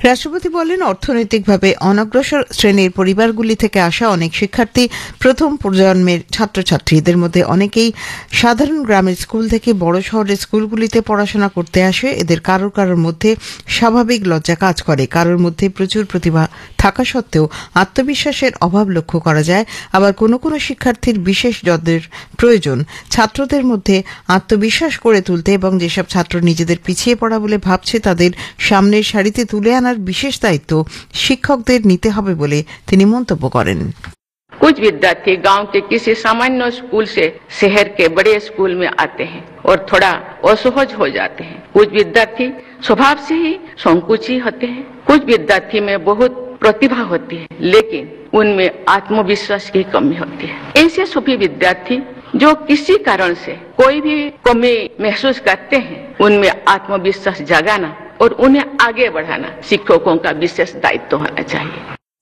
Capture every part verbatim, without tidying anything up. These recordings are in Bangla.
রাষ্ট্রপতি বলেন, অর্থনৈতিকভাবে অনগ্রসর শ্রেণীর পরিবারগুলি থেকে আসা অনেক শিক্ষার্থী প্রথম প্রজন্মের ছাত্রছাত্রী। এদের মধ্যে অনেকেই সাধারণ গ্রামের স্কুল থেকে বড় শহরের স্কুলগুলিতে পড়াশোনা করতে আসে। এদের কারোর কারোর মধ্যে স্বাভাবিক লজ্জা কাজ করে, কারোর মধ্যে প্রচুর প্রতিভা থাকা সত্ত্বেও আত্মবিশ্বাসের অভাব লক্ষ্য করা যায়। আবার কোনো কোনো শিক্ষার্থীর বিশেষ যত্নের প্রয়োজন ছাত্রদের মধ্যে আত্মবিশ্বাস গড়ে তুলতে, এবং যেসব ছাত্র নিজেদের পিছিয়ে পড়া বলে ভাবছে তাদের সামনের সারিতে তুলে আনার বিশেষ দায়িত্ব শিক্ষকদের নিতে হবে বলে তিনি মন্তব্য করেন। कुछ विद्यार्थी गांव के किसी सामान्य स्कूल से शहर के बड़े स्कूल में आते हैं और थोड़ा असहज हो जाते हैं। कुछ विद्यार्थी स्वभाव से ही संकोची होते हैं। कुछ विद्यार्थी में बहुत प्रतिभा होती है, लेकिन उनमें आत्मविश्वास की कमी होती है। ऐसे सभी विद्यार्थी जो किसी कारण से कोई भी कमी महसूस करते हैं, उनमें आत्मविश्वास जगाना और उन्हें आगे बढ़ाना शिक्षकों का विशेष दायित्व होना चाहिए।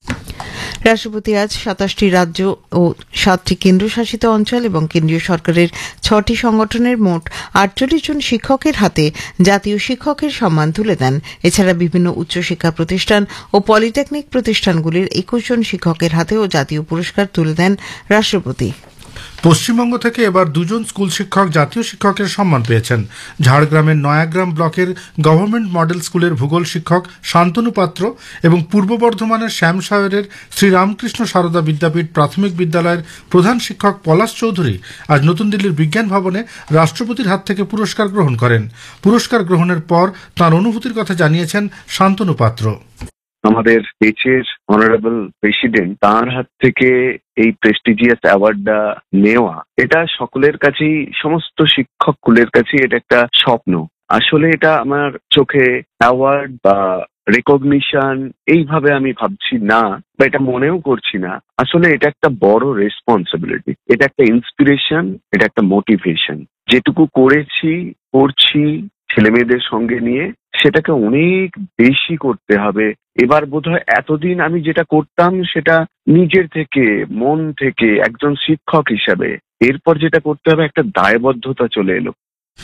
রাষ্ট্রপতি আজ সাতাশটি রাজ্য ও সাতটি কেন্দ্রশাসিত অঞ্চল এবং কেন্দ্রীয় সরকারের ছটি সংগঠনের মোট আটচল্লিশ জন শিক্ষকের হাতে জাতীয় শিক্ষকের সম্মান তুলে দেন। এছাড়া বিভিন্ন উচ্চশিক্ষা প্রতিষ্ঠান ও পলিটেকনিক প্রতিষ্ঠানগুলির একুশ জন শিক্ষকের হাতেও জাতীয় পুরস্কার তুলে দেন রাষ্ট্রপতি। পশ্চিমবঙ্গ থেকে এবার দুজন স্কুল শিক্ষক জাতীয় শিক্ষকের সম্মান পেয়েছেন। ঝাড়গ্রামের নয়াগ্রাম ব্লকের গভর্নমেন্ট মডেল স্কুলের ভূগোল শিক্ষক শান্তনু পাত্র এবং পূর্ব বর্ধমানের শ্যামসাগরের শ্রীরামকৃষ্ণ সারদা বিদ্যাপীঠ প্রাথমিক বিদ্যালয়ের প্রধান শিক্ষক পলাশ চৌধুরী আজ নতুন দিল্লির বিজ্ঞান ভবনে রাষ্ট্রপতির হাত থেকে পুরস্কার গ্রহণ করেন। পুরস্কার গ্রহণের পর তাঁর অনুভূতির কথা জানিয়েছেন শান্তনু পাত্র। আমাদের দেশের অনারেবল প্রেসিডেন্ট তার হাত থেকে এই প্রেস্টিজিয়াস অ্যাওয়ার্ডটা নেওয়া, এটা সকলের কাছেই, সমস্ত শিক্ষক কুলের কাছেই এটা একটা স্বপ্ন। আসলে এটা আমার চোখে অ্যাওয়ার্ড বা রেকগনিশন এইভাবে আমি ভাবছি না, বা এটা মনেও করছি না। আসলে এটা একটা বড় রেসপন্সিবিলিটি, এটা একটা ইন্সপিরেশন, এটা একটা মোটিভেশন। যেটুকু করেছি করছি ছেলে মেয়েদের সঙ্গে নিয়ে, সেটাকে অনেক বেশি করতে হবে। এবার বোধহয় এতদিন আমি যেটা করতাম সেটা নিজের থেকে, মন থেকে, একজন শিক্ষক হিসাবে, এরপর যেটা করতে হবে একটা দায়বদ্ধতা চলে এলো।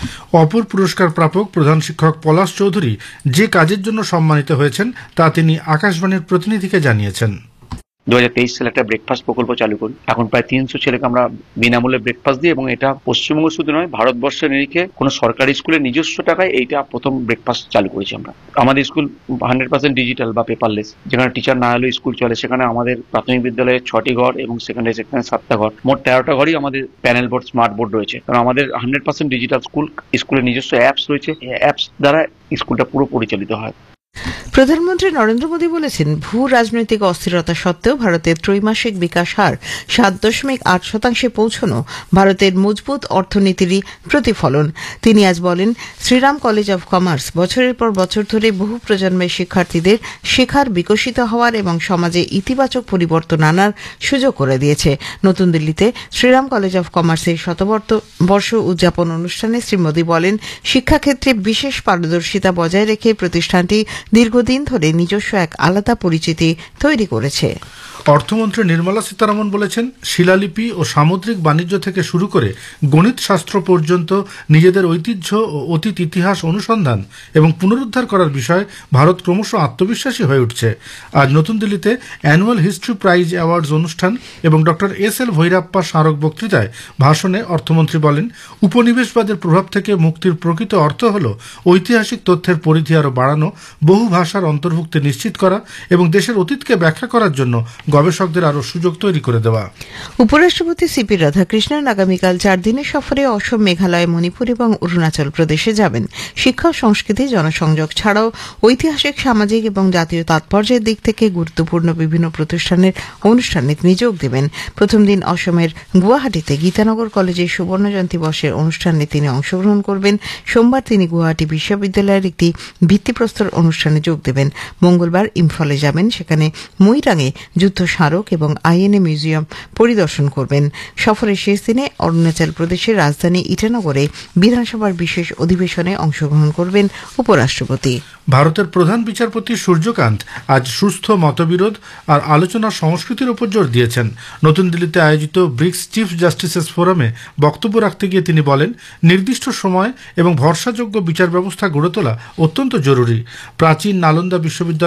অপর পুরস্কার প্রাপক প্রধান শিক্ষক পলাশ চৌধুরী যে কাজের জন্য সম্মানিত হয়েছেন তা তিনি আকাশবাণীর প্রতিনিধিকে জানিয়েছেন। দু হাজার তেইশ সালে একটা ব্রেকফাস্ট প্রকল্প চালু করি। এখন প্রায় তিনশো ছেলেকে আমরা বিনামূল্যে ব্রেকফাস্ট দিই, এবং এটা পশ্চিমবঙ্গ শুধু নয়, ভারতবর্ষের নিরিখে কোনো সরকারি স্কুলের নিজস্ব টাকায় এইটা প্রথম ব্রেকফাস্ট চালু করেছি আমরা। আমাদের স্কুল হান্ড্রেড পার্সেন্ট ডিজিটাল বা পেপারলেস, যেখানে টিচার না হলেও স্কুল চলে। সেখানে আমাদের প্রাথমিক বিদ্যালয়ে ছটি ঘর এবং সেকেন্ডারি সেকশনে সাতটা ঘর, মোট তেরোটা ঘরই আমাদের প্যানেল বোর্ড, স্মার্ট বোর্ড রয়েছে। কারণ আমাদের হান্ড্রেড পার্সেন্ট ডিজিটাল স্কুল, স্কুলের নিজস্ব অ্যাপস রয়েছে। অ্যাপস দ্বারা স্কুলটা পুরো পরিচালিত হয়। প্রধানমন্ত্রী নরেন্দ্র মোদী বলেছেন, ভূ রাজনৈতিক অস্থিরতা সত্ত্বেও ভারতের ত্রৈমাসিক বিকাশ হার সাত দশমিক আট শতাংশে পৌঁছানো ভারতের মজবুত অর্থনীতিরই প্রতিফলন। তিনি আজ বলেন, শ্রীরাম কলেজ অব কমার্স বছরের পর বছর ধরে বহু প্রজন্মের শিক্ষার্থীদের শেখার, বিকশিত হওয়ার এবং সমাজে ইতিবাচক পরিবর্তন আনার সুযোগ করে দিয়েছে। নতুন দিল্লিতে শ্রীরাম কলেজ অব কমার্সের শতবর্ষ উদযাপন অনুষ্ঠানে শ্রী মোদী বলেন, শিক্ষাক্ষেত্রে বিশেষ পারদর্শিতা বজায় রেখে প্রতিষ্ঠানটি দীর্ঘদিন ধরে নিজস্ব এক আলাদা পরিচিতি তৈরি করেছে। অর্থমন্ত্রী নির্মলা সীতারামন বলেছেন, শিলালিপি ও সামুদ্রিক বাণিজ্য থেকে শুরু করে গণিত শাস্ত্র পর্যন্ত নিজেদের ঐতিহ্য ও অতীত ইতিহাস অনুসন্ধান এবং পুনরুদ্ধার করার বিষয়ে ভারত ক্রমশ আত্মবিশ্বাসী হয়ে উঠছে। আজ নতুন দিল্লিতে অ্যানুয়াল হিস্ট্রি প্রাইজ অ্যাওয়ার্ডস অনুষ্ঠান এবং ডক্টর এস এল ভৈরাপ্পা স্মারক বক্তৃতায় ভাষণে অর্থমন্ত্রী বলেন, উপনিবেশবাদের প্রভাব থেকে মুক্তির প্রকৃত অর্থ হল ঐতিহাসিক তথ্যের পরিধি আরও বাড়ানো, বহু ভাষার অন্তর্ভুক্তি নিশ্চিত করা এবং দেশের অতীতকে ব্যাখ্যা করার জন্য গবেষকদের আরও সুযোগ তৈরি করে দেওয়া। উপরাষ্ট্রপতি সিপি রাধাকৃষ্ণন আগামীকাল চার দিনের সফরে অসম, মেঘালয়, মণিপুর এবং অরুণাচল প্রদেশে যাবেন। শিক্ষা, সংস্কৃতি, জনসংযোগ ছাড়াও ঐতিহাসিক, সামাজিক এবং জাতীয় তাৎপর্যের দিক থেকে গুরুত্বপূর্ণ বিভিন্ন প্রতিষ্ঠানের অনুষ্ঠানে তিনি যোগ দেবেন। প্রথম দিন অসমের গুয়াহাটিতে গীতানগর কলেজের সুবর্ণ জয়ন্তী বর্ষের অনুষ্ঠানে তিনি অংশগ্রহণ করবেন। সোমবার তিনি গুয়াহাটি বিশ্ববিদ্যালয়ের একটি ভিত্তিপ্রস্তর অনুষ্ঠানে যোগ দেবেন। মঙ্গলবার ইম্ফলে যাবেন, সেখানে মইরাঙে যুদ্ধ স্মারক এবং আইএনএ মিউজিয়াম পরিদর্শন করবেন। সফরের শেষ দিনে অরুণাচল প্রদেশের রাজধানী ইটানগরে বিধানসভার বিশেষ অধিবেশনে অংশগ্রহণ করবেন উপরাষ্ট্রপতি। ভারতের প্রধান বিচারপতি সূর্যকান্ত আজ সুস্থ মতবিরোধ আর আলোচনা সংস্কৃতির উপর জোর দিয়েছেন। নতুন দিল্লিতে আয়োজিত ব্রিক্স চিফ জাস্টিসেস ফোরামে বক্তব্য রাখতে গিয়ে তিনি বলেন, নির্দিষ্ট সময় এবং ভরসাযোগ্য বিচার ব্যবস্থা গড়ে তোলা অত্যন্ত জরুরি। প্রাচীন নালন্দা বিশ্ববিদ্যালয়